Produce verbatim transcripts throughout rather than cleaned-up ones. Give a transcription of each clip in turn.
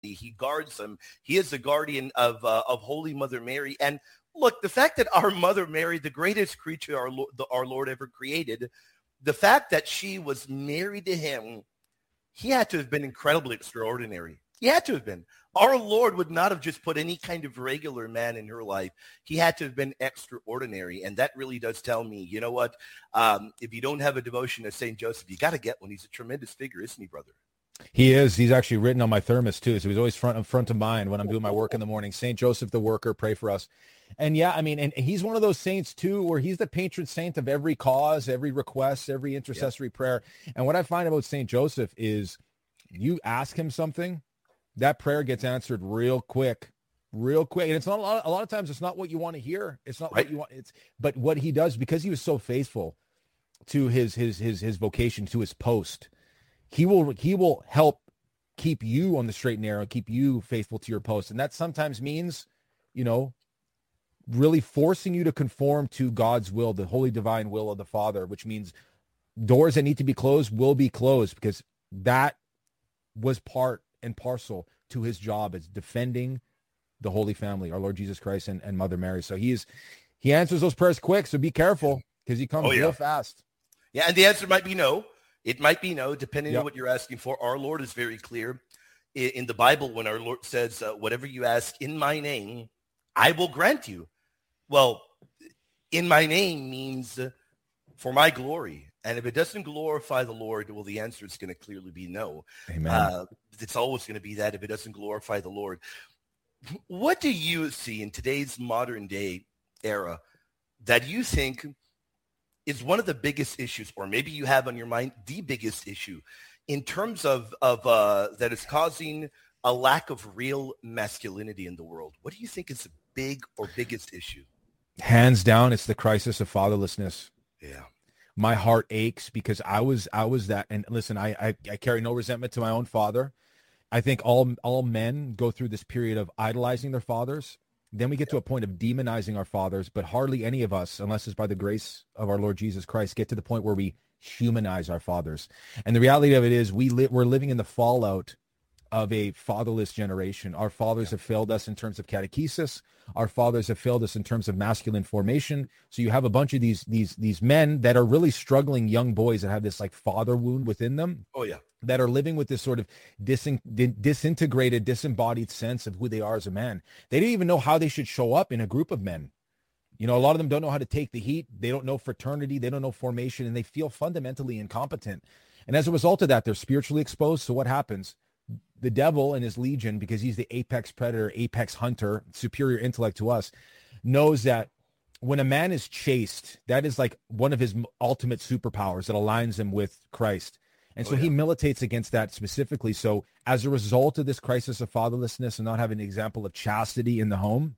He guards them. He is the guardian of uh, of Holy Mother Mary. And look, the fact that our Mother Mary, the greatest creature our Lord, the, our Lord ever created, the fact that she was married to him, he had to have been incredibly extraordinary. He had to have been. Our Lord would not have just put any kind of regular man in her life. He had to have been extraordinary. And that really does tell me, you know what? Um, if you don't have a devotion to Saint Joseph, you got to get one. He's a tremendous figure, isn't he, brother? He is. He's actually written on my thermos, too. So he's always front, front of mind when I'm doing my work in the morning. Saint Joseph the Worker, pray for us. And yeah, I mean, and he's one of those saints, too, where he's the patron saint of every cause, every request, every intercessory yeah. prayer. And what I find about Saint Joseph is you ask him something, that prayer gets answered real quick, real quick. And it's not a lot, a lot of times it's not what you want to hear. It's not right. what you want. It's, but what he does, because he was so faithful to his, his, his, his vocation, to his post, he will, he will help keep you on the straight and narrow, keep you faithful to your post. And that sometimes means, you know, really forcing you to conform to God's will, the holy divine will of the Father, which means doors that need to be closed will be closed, because that was part and parcel to his job as defending the Holy Family, our Lord Jesus Christ and, and Mother Mary. So he is, he answers those prayers quick. So be careful, because he comes oh, yeah. real fast. Yeah. And the answer might be no. It might be no, depending yep. on what you're asking for. Our Lord is very clear in, in the Bible when our Lord says, uh, whatever you ask in my name, I will grant you. Well, in my name means uh, for my glory. And if it doesn't glorify the Lord, well, the answer is going to clearly be no. Amen. Uh, it's always going to be that if it doesn't glorify the Lord. What do you see in today's modern day era that you think is one of the biggest issues, or maybe you have on your mind the biggest issue in terms of, of uh, that is causing a lack of real masculinity in the world? What do you think is the big or biggest issue? Hands down, it's the crisis of fatherlessness. Yeah. My heart aches because I was I was that. And listen, I, I I carry no resentment to my own father. I think all all men go through this period of idolizing their fathers. Then we get to a point of demonizing our fathers, but hardly any of us, unless it's by the grace of our Lord Jesus Christ, get to the point where we humanize our fathers. And the reality of it is we li- we're living in the fallout of a fatherless generation. Our fathers yeah. have failed us in terms of catechesis. Our fathers have failed us in terms of masculine formation. So you have a bunch of these these these men that are really struggling young boys that have this like father wound within them. Oh, yeah. That are living with this sort of disin- disintegrated, disembodied sense of who they are as a man. They didn't even know how they should show up in a group of men. You know, a lot of them don't know how to take the heat. They don't know fraternity. They don't know formation, and they feel fundamentally incompetent. And as a result of that, they're spiritually exposed. So what happens? The devil and his legion, because he's the apex predator, apex hunter, superior intellect to us, knows that when a man is chaste, that is like one of his ultimate superpowers that aligns him with Christ. And so oh, yeah. he militates against that specifically. So as a result of this crisis of fatherlessness and not having an example of chastity in the home,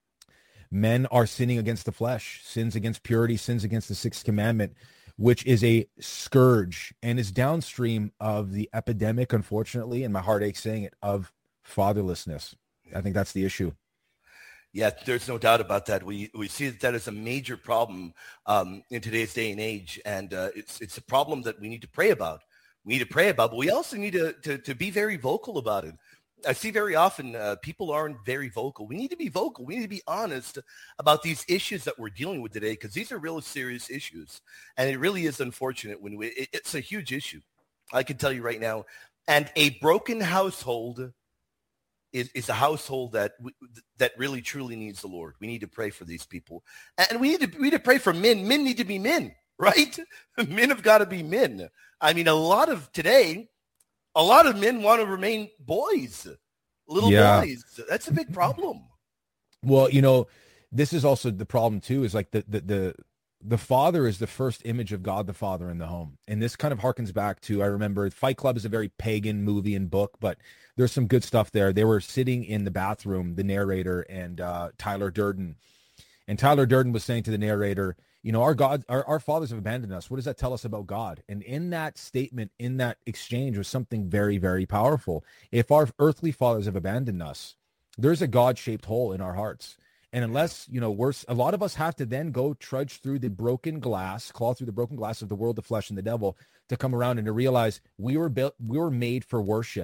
men are sinning against the flesh, sins against purity, sins against the sixth commandment, which is a scourge and is downstream of the epidemic, unfortunately, and my heart aches saying it, of fatherlessness. I think that's the issue. Yeah, there's no doubt about that. We we see that that is a major problem um, in today's day and age, and uh, it's it's a problem that we need to pray about. We need to pray about, but we also need to to, to be very vocal about it. I see very often uh, people aren't very vocal. We need to be vocal. We need to be honest about these issues that we're dealing with today, because these are real serious issues. And it really is unfortunate when we, it, it's a huge issue. I can tell you right now. And a broken household is, is a household that we, that really truly needs the Lord. We need to pray for these people. And we need to, we need to pray for men. Men need to be men, right? Men have got to be men. I mean, a lot of today, a lot of men want to remain boys, little yeah. boys. That's a big problem. Well, you know, this is also the problem too, is like the, the, the, the father is the first image of God the Father in the home. And this kind of harkens back to, I remember Fight Club is a very pagan movie and book, but there's some good stuff there. They were sitting in the bathroom, the narrator and uh, Tyler Durden. And Tyler Durden was saying to the narrator, you know, our God, our, our fathers have abandoned us. What does that tell us about God? And in that statement, in that exchange was something very, very powerful. If our earthly fathers have abandoned us, there's a God-shaped hole in our hearts. And unless, you know, we're, a lot of us have to then go trudge through the broken glass, claw through the broken glass of the world, the flesh, and the devil to come around and to realize we were built, we were made for worship.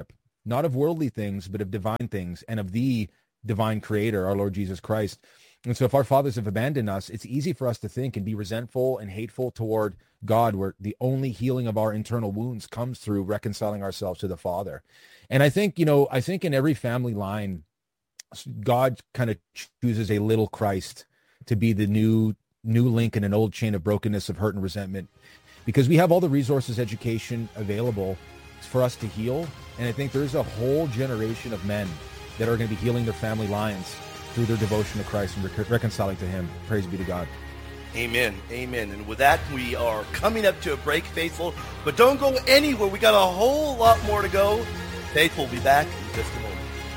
not of worldly things, but of divine things and of the divine creator, our Lord Jesus Christ. And so if our fathers have abandoned us, it's easy for us to think and be resentful and hateful toward God, where the only healing of our internal wounds comes through reconciling ourselves to the Father. And I think, you know, I think in every family line, God kind of chooses a little Christ to be the new new link in an old chain of brokenness, of hurt and resentment, because we have all the resources, education available for us to heal. And I think there's a whole generation of men that are going to be healing their family lines through their devotion to Christ and rec- reconciling to him. Praise be to God. Amen. Amen. And with that, we are coming up to a break, Faithful. But don't go anywhere. We got a whole lot more to go. Faithful will be back in just a moment.